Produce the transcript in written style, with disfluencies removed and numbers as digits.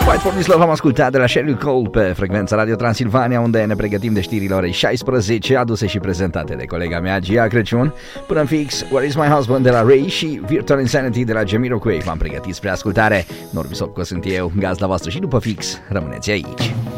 Fight for This Love am ascultat de la Sheryl Cole pe frecvența Radio Transilvania, unde ne pregătim de știrile orei 16, aduse și prezentate de colega mea Gia Crăciun. Până în fix, Where Is My Husband de la Ray și Virtual Insanity de la Jamiroquai v-am pregătit spre ascultare. Norbi Sopco sunt eu, gazda voastră, și după fix rămâneți aici.